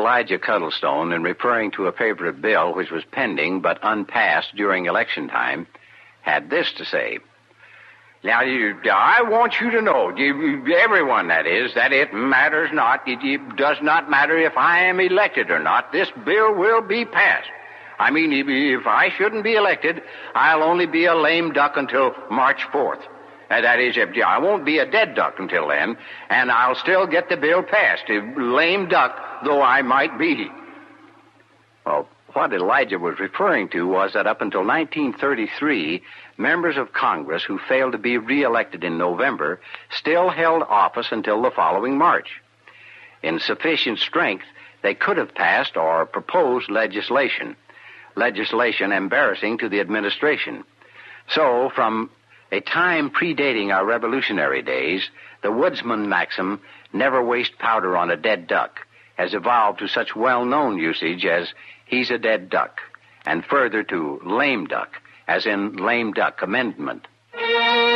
Elijah Cuddlestone, in referring to a favorite bill which was pending but unpassed during election time, had this to say. Now, I want you to know, everyone that is, that it matters not. It does not matter if I am elected or not. This bill will be passed. I mean, if I shouldn't be elected, I'll only be a lame duck until March 4th. That is, I won't be a dead duck until then, and I'll still get the bill passed, a lame duck though I might be. Well, what Elijah was referring to was that up until 1933, members of Congress who failed to be reelected in November still held office until the following March. In sufficient strength, they could have passed or proposed legislation embarrassing to the administration. So, from a time predating our revolutionary days, the woodsman maxim, never waste powder on a dead duck, has evolved to such well-known usage as he's a dead duck, and further to lame duck, as in lame duck amendment.